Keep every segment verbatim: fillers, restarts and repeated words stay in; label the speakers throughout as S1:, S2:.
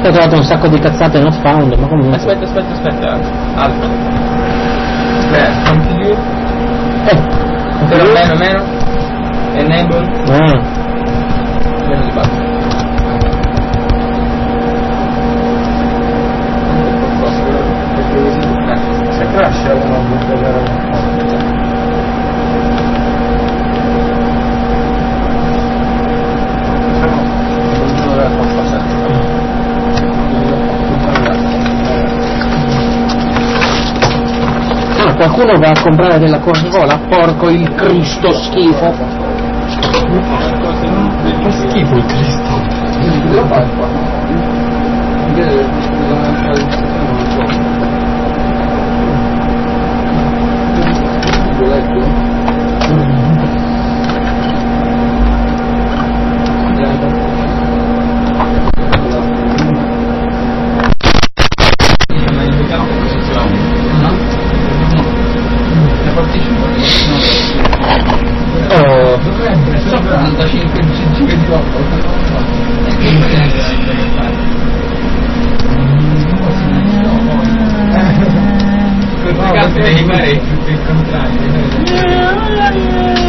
S1: Ho trovato un sacco di cazzate not found, ma comunque.
S2: Aspetta, aspetta, aspetta. Alfa. Aspetta, continue.
S1: Eh.
S2: Però meno, meno. Enable.
S1: Ah.
S2: Meno di base.
S3: Se crash non può vedere un
S1: Ah, qualcuno va a comprare della Coca-Cola? Porco il Cristo schifo!
S3: Fa schifo il Cristo.
S4: Lo fai qua?
S1: Oh,
S4: quarantacinque giga di
S2: Questi cazzi devi fare tutto il contrario.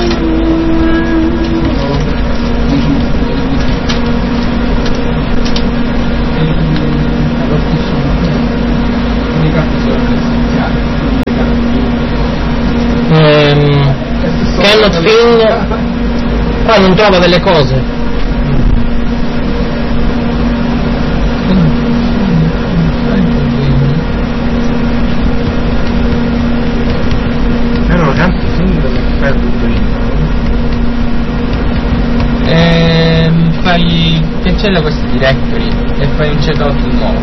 S1: ehm, cannot find. Qua non trova delle cose.
S3: Allora, canto finito perdo
S2: Ehm, fai. Cancella questi directory e fai un checkout nuovo.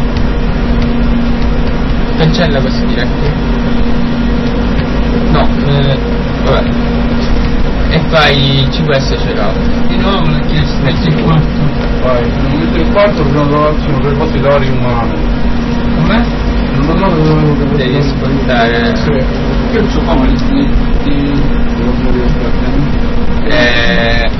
S2: Cancella questi directory. No, eh, vabbè. E fai C V S checkout.
S4: Di nuovo l'ho chiesto.
S2: Metti il quarto.
S3: Poi, non metto il quarto sono trovato per possidori umani.
S4: Com'è?
S3: Non lo so dove devo
S2: Devi ascoltare.
S3: Sì.
S4: Io c'ho fama di... di...
S2: Eh,